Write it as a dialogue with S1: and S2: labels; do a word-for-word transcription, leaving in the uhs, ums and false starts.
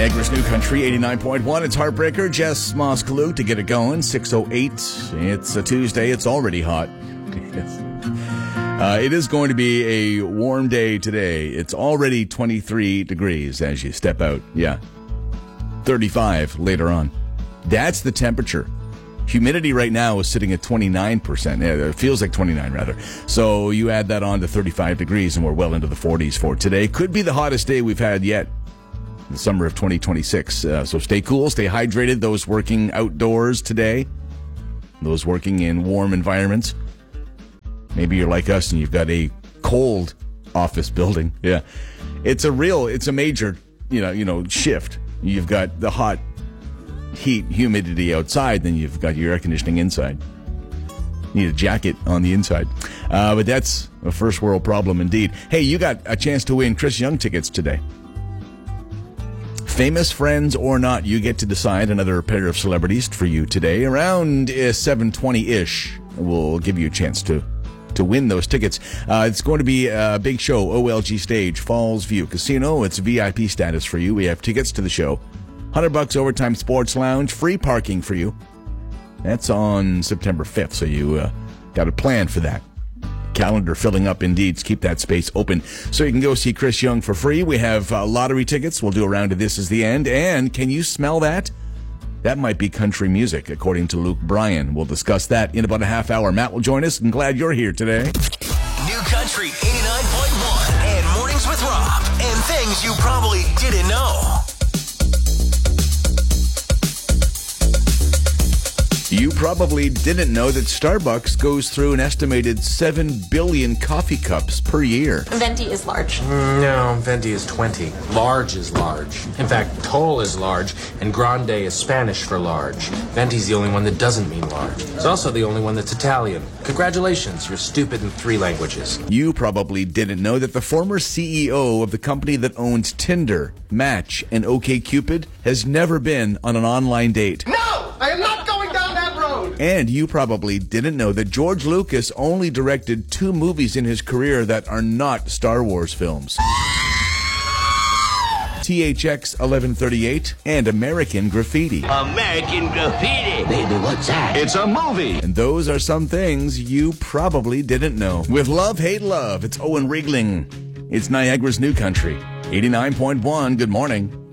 S1: Niagara's New Country, eighty-nine point one. It's Heartbreaker. Jess Moss-Kaluk to get it going. six oh eight. It's a Tuesday. It's already hot. uh, it is going to be a warm day today. It's already twenty-three degrees as you step out. Yeah. thirty-five later on. That's the temperature. Humidity right now is sitting at twenty-nine percent. Yeah, it feels like twenty-nine, rather. So you add that on to thirty-five degrees, and we're well into the forties for today. Could be the hottest day we've had yet. The summer of twenty twenty-six. Uh, so stay cool, stay hydrated. Those working outdoors today, those working in warm environments. Maybe you're like us and you've got a cold office building. Yeah, it's a real, it's a major, you know, you know, shift. You've got the hot heat, humidity outside, then you've got your air conditioning inside. You need a jacket on the inside. Uh, but that's a first world problem indeed. Hey, you got a chance to win Chris Young tickets today. Famous friends or not, you get to decide another pair of celebrities for you today. Around uh, seven twenty-ish, we'll give you a chance to to win those tickets. Uh, it's going to be a big show, O L G Stage, Falls View Casino. It's V I P status for you. We have tickets to the show. one hundred bucks Overtime Sports Lounge, free parking for you. That's on September fifth, so you uh, got a plan for that. Calendar filling up indeed. Keep that space open so you can go see Chris Young for free. We have uh, lottery tickets. We'll do a round of This Is the End. And can you smell that? That might be country music, according to Luke Bryan. We'll discuss that in about a half hour. Matt will join us. I'm glad you're here today.
S2: New Country eighty-nine point one and Mornings with Rob. And things you probably didn't know.
S1: You probably didn't know that Starbucks goes through an estimated seven billion coffee cups per year.
S3: Venti is large.
S4: No, Venti is twenty. Large is large. In fact, tall is large, and grande is Spanish for large. Venti's the only one that doesn't mean large. It's also the only one that's Italian. Congratulations, you're stupid in three languages.
S1: You probably didn't know that the former C E O of the company that owns Tinder, Match, and OkCupid has never been on an online date.
S5: No! I am not going down that road!
S1: And you probably didn't know that George Lucas only directed two movies in his career that are not Star Wars films. T H X eleven thirty-eight and American Graffiti.
S6: American Graffiti. Baby, what's that? It's a movie.
S1: And those are some things you probably didn't know. With Love, Hate, Love, it's Owen Riegling. It's Niagara's New Country. eighty-nine point one, good morning.